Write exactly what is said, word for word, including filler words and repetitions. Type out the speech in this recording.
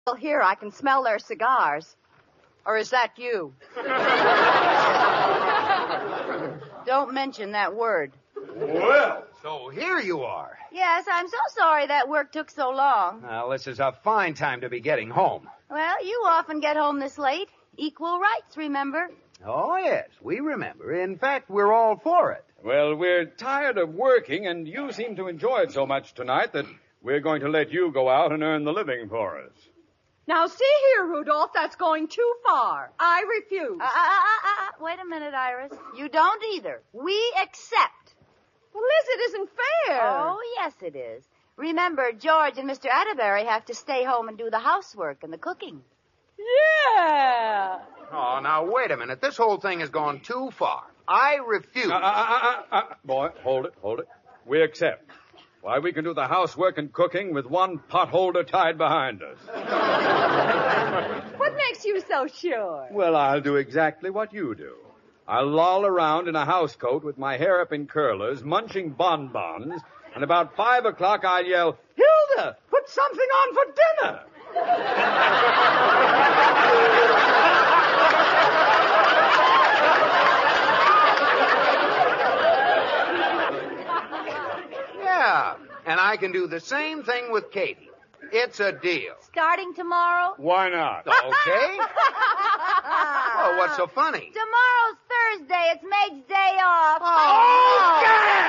Well, here, I can smell their cigars. Or is that you? Don't mention that word. Well, so here you are. Yes, I'm so sorry that work took so long. Well, this is a fine time to be getting home. Well, you often get home this late. Equal rights, remember? Oh, yes, we remember. In fact, we're all for it. Well, we're tired of working, and you seem to enjoy it so much tonight that we're going to let you go out and earn the living for us. Now, see here, Rudolph, that's going too far. I refuse. Uh, uh, uh, uh, wait a minute, Iris. You don't either. We accept. Well, Liz, it isn't fair. Oh, yes, it is. Remember, George and Mister Atterbury have to stay home and do the housework and the cooking. Yeah. Oh, now, wait a minute. This whole thing has gone too far. I refuse. Uh, uh, uh, uh, uh, boy, hold it, hold it. We accept. Why, we can do the housework and cooking with one potholder tied behind us. What makes you so sure? Well, I'll do exactly what you do. I'll loll around in a housecoat with my hair up in curlers, munching bonbons, and about five o'clock I'll yell, Hilda, put something on for dinner. Yeah, and I can do the same thing with Katie. It's a deal. Starting tomorrow? Why not? Okay. Well, what's so funny? Tomorrow's Thursday. It's Meg's day off. Oh,